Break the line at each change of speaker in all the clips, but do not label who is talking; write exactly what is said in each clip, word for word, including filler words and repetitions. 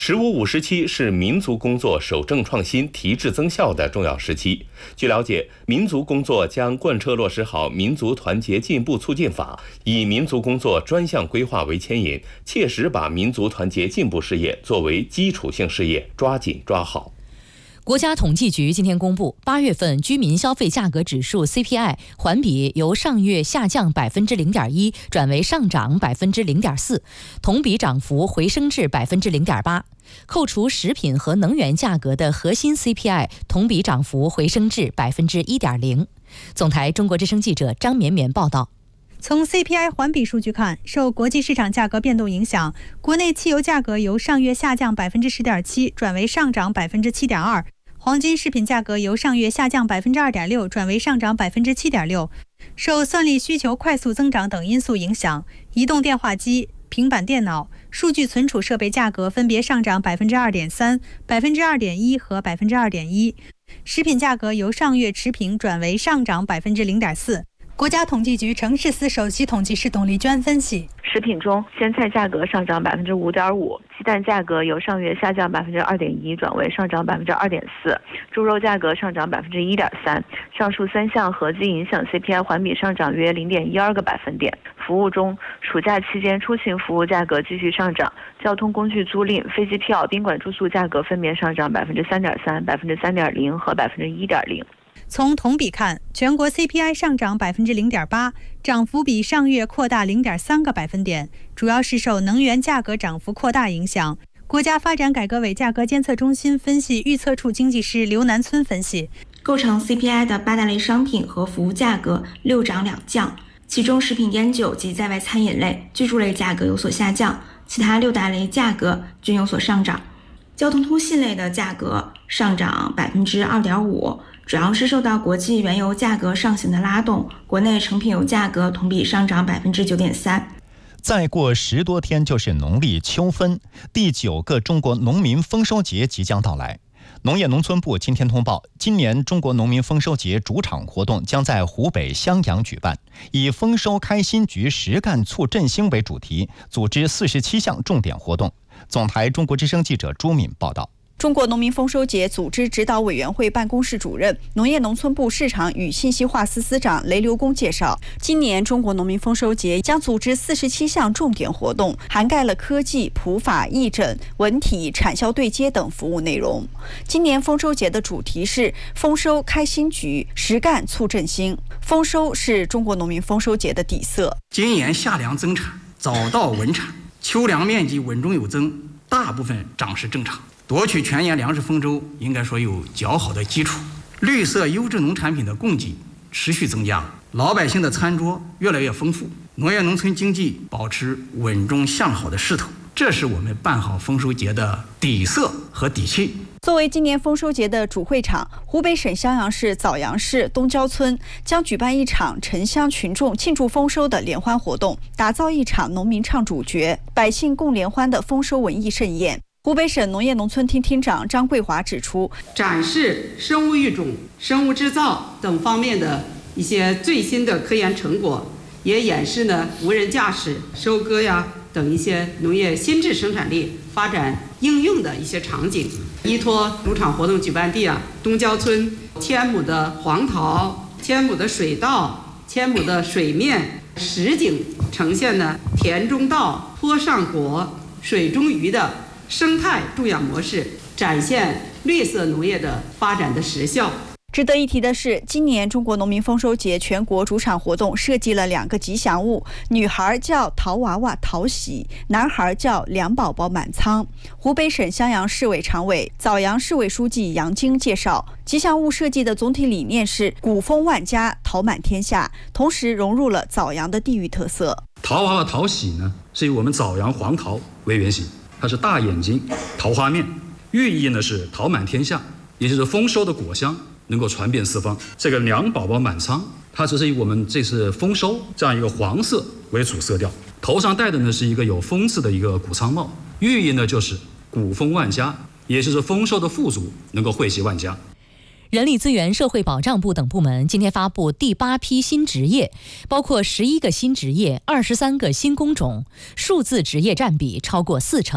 十五五时期是民族工作守正创新、提质增效的重要时期。据了解，民族工作将贯彻落实好《民族团结进步促进法》，以民族工作专项规划为牵引，切实把民族团结进步事业作为基础性事业抓紧抓好。
国家统计局今天公布，八月份居民消费价格指数 C P I 环比由上月下降百分之零点一转为上涨百分之零点四，同比涨幅回升至百分之零点八。扣除食品和能源价格的核心 C P I 同比涨幅回升至百分之一点零。总台中国之声记者张绵绵报道。
从 C P I 环比数据看，受国际市场价格变动影响，国内汽油价格由上月下降百分之十点七转为上涨百分之七点二，黄金饰品价格由上月下降百分之二点六转为上涨百分之七点六。受算力需求快速增长等因素影响，移动电话机、平板电脑、数据存储设备价格分别上涨百分之二点三、百分之二点一和百分之二点一。食品价格由上月持平转为上涨百分之零点四。国家统计局城市司首席统计师董丽娟分析，
食品中鲜菜价格上涨百分之五点五，鸡蛋价格由上月下降百分之二点一转为上涨百分之二点四，猪肉价格上涨百分之一点三。上述三项合计影响 C P I 环比上涨约零点一二个百分点。服务中，暑假期间出行服务价格继续上涨，交通工具租赁、飞机票、宾馆住宿价格分别上涨百分之三点三、百分之三点零和百分之一点零。
从同比看，全国 C P I 上涨百分之零点八，涨幅比上月扩大零点三个百分点，主要是受能源价格涨幅扩大影响。国家发展改革委价格监测中心分析预测处经济师刘南村分析，
构成 C P I 的八大类商品和服务价格六涨两降，其中食品烟酒及在外餐饮类、居住类价格有所下降，其他六大类价格均有所上涨。交通通信类的价格上涨百分之二点五，主要是受到国际原油价格上行的拉动，国内成品油价格同比上涨百分之九点三。
再过十多天就是农历秋分，第九个中国农民丰收节即将到来。农业农村部今天通报，今年中国农民丰收节主场活动将在湖北襄阳举办，以丰收开新局、实干促振兴为主题，组织四十七项重点活动。总台中国之声记者朱敏报道。
中国农民丰收节组织指导委员会办公室主任、农业农村部市场与信息化司司长雷留公介绍，今年中国农民丰收节将组织四十七项重点活动，涵盖了科技、普法、义诊、文体、产销对接等服务内容。今年丰收节的主题是丰收开新局，实干促振兴。丰收是中国农民丰收节的底色。
今年夏粮增产，早稻稳产，秋粮面积稳中有增，大部分长势正常。夺取全年粮食丰收应该说有较好的基础，绿色优质农产品的供给持续增加，老百姓的餐桌越来越丰富，农业农村经济保持稳中向好的势头，这是我们办好丰收节的底色和底气。
作为今年丰收节的主会场，湖北省襄阳市枣阳市东郊村将举办一场城乡群众庆祝丰收的联欢活动，打造一场农民唱主角、百姓共联欢的丰收文艺盛宴。湖北省农业农村厅厅长张桂华指出，
展示生物育种、生物制造等方面的一些最新的科研成果，也演示呢无人驾驶、收割呀等一些农业新质生产力发展应用的一些场景。依托主场活动举办地啊，东郊村千亩的黄桃、千亩的水稻、千亩的水面实景呈现呢田中稻、坡上果、水中鱼的生态种养模式，展现绿色农业的发展的实效。
值得一提的是，今年中国农民丰收节全国主场活动设计了两个吉祥物，女孩叫桃娃娃桃喜，男孩叫粮宝宝满仓。湖北省襄阳市委常委、枣阳市委书记杨晶介绍，吉祥物设计的总体理念是谷丰万家，桃满天下，同时融入了枣阳的地域特色。
桃娃娃桃喜呢，是以我们枣阳黄桃为原型，它是大眼睛、桃花面，寓意呢是桃满天下，也就是丰收的果香能够传遍四方。这个粮宝宝满仓，它只是以我们这次丰收这样一个黄色为主色调，头上戴的呢是一个有风字的一个谷仓帽，寓意呢就是谷丰万家，也就是丰收的富足能够惠及万家。
人力资源社会保障部等部门今天发布第八批新职业，包括十一个新职业、二十三个新工种，数字职业占比超过四成。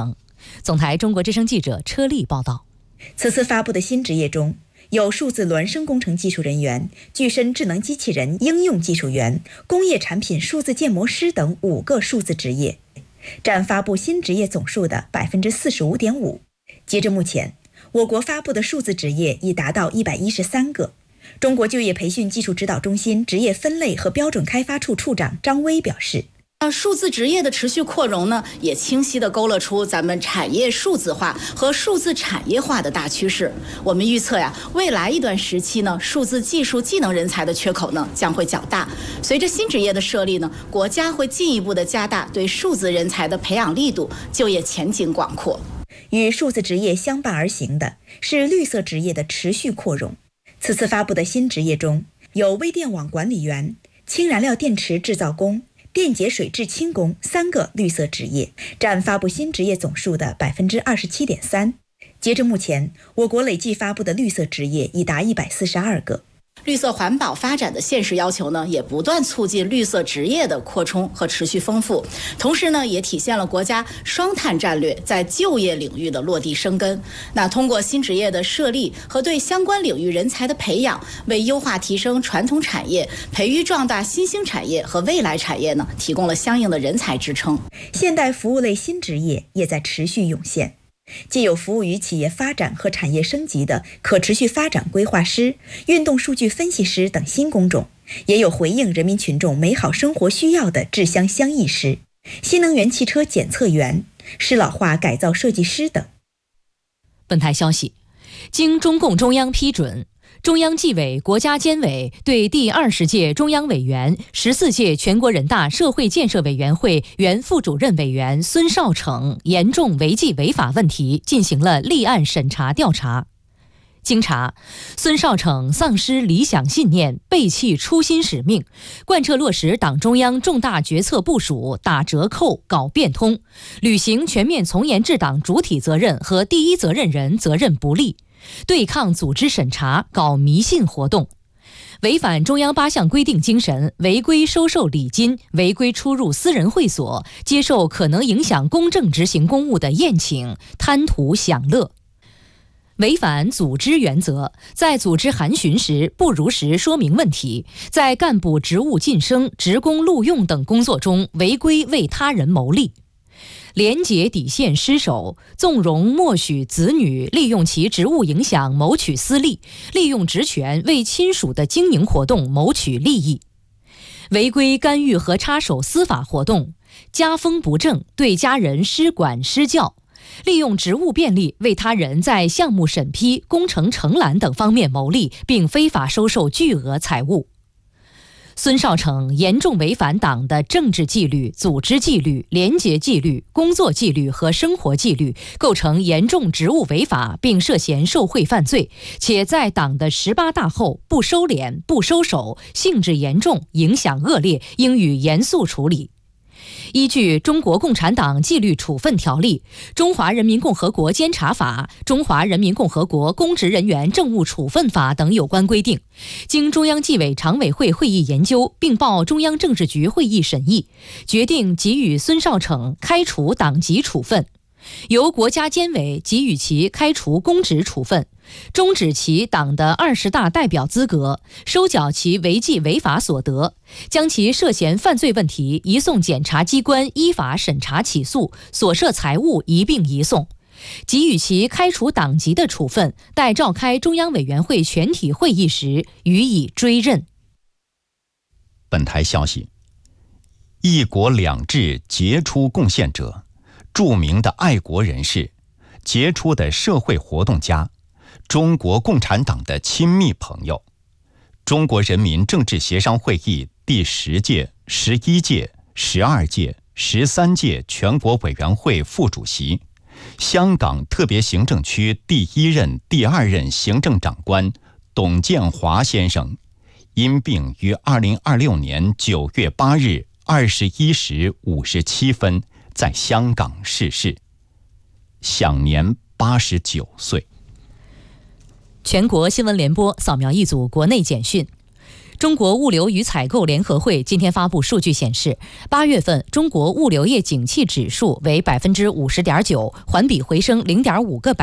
总台中国之声记者车丽报道。
此次发布的新职业中，有数字孪生工程技术人员、具身智能机器人应用技术员、工业产品数字建模师等五个数字职业，占发布新职业总数的 百分之四十五点五。 截至目前，我国发布的数字职业已达到一百一十三个。中国就业培训技术指导中心职业分类和标准开发处处长张威表示，
数字职业的持续扩容呢，也清晰地勾勒出咱们产业数字化和数字产业化的大趋势。我们预测呀，未来一段时期呢，数字技术技能人才的缺口呢将会较大。随着新职业的设立呢，国家会进一步的加大对数字人才的培养力度，就业前景广阔。
与数字职业相伴而行的是绿色职业的持续扩容。此次发布的新职业中，有微电网管理员、氢燃料电池制造工、电解水制氢工三个绿色职业，占发布新职业总数的 百分之二十七点三。 截至目前，我国累计发布的绿色职业已达一百四十二个。
绿色环保发展的现实要求呢，也不断促进绿色职业的扩充和持续丰富，同时呢，也体现了国家双碳战略在就业领域的落地生根。那通过新职业的设立和对相关领域人才的培养，为优化提升传统产业、培育壮大新兴产业和未来产业呢，提供了相应的人才支撑。
现代服务类新职业也在持续涌现。既有服务于企业发展和产业升级的可持续发展规划师、运动数据分析师等新工种，也有回应人民群众美好生活需要的制香相艺师、新能源汽车检测员、适老化改造设计师等。
本台消息，经中共中央批准，中央纪委国家监委对第二十届中央委员、十四届全国人大社会建设委员会原副主任委员孙少成严重违纪违法问题进行了立案审查调查。经查，孙少成丧失理想信念，背弃初心使命，贯彻落实党中央重大决策部署，打折扣、搞变通，履行全面从严治党主体责任和第一责任人责任不力，对抗组织审查，搞迷信活动，违反中央八项规定精神，违规收受礼金，违规出入私人会所，接受可能影响公正执行公务的宴请、贪图享乐。违反组织原则，在组织函询时不如实说明问题，在干部职务晋升、职工录用等工作中违规为他人谋利。廉洁底线失守，纵容默许子女利用其职务影响谋取私利，利用职权为亲属的经营活动谋取利益。违规干预和插手司法活动，家风不正，对家人施管施教，利用职务便利为他人在项目审批、工程承揽等方面谋利，并非法收受巨额财物。孙少成严重违反党的政治纪律、组织纪律、廉洁纪律、工作纪律和生活纪律，构成严重职务违法，并涉嫌受贿犯罪，且在党的十八大后不收敛、不收手，性质严重，影响恶劣，应予严肃处理。依据《中国共产党纪律处分条例》、《中华人民共和国监察法》、《中华人民共和国公职人员政务处分法》等有关规定，经中央纪委常委会会议研究，并报中央政治局会议审议，决定给予孙少成开除党籍处分，由国家监委给予其开除公职处分，终止其党的二十大代表资格，收缴其违纪违法所得，将其涉嫌犯罪问题移送检察机关依法审查起诉，所涉财物一并移送，给予其开除党籍的处分，待召开中央委员会全体会议时予以追认。
本台消息，一国两制杰出贡献者，著名的爱国人士，杰出的社会活动家，中国共产党的亲密朋友，中国人民政治协商会议第十届、十一届、十二届、十三届全国委员会副主席，香港特别行政区第一任、第二任行政长官董建华先生，因病于二零二六年九月八日二十一时五十七分在香港逝世，享年八十九岁。
全国新闻联播扫描一组国内简讯。 中国物流与采购联合会今天发布数据显示，八月份中国物流业景气指数为百分之五十点九，环比回升零点五个百